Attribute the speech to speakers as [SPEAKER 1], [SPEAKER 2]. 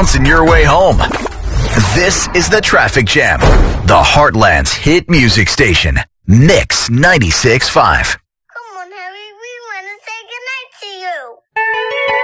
[SPEAKER 1] bouncing your way home. This is the Traffic Jam, the Heartland's hit music station, Mix 96.5.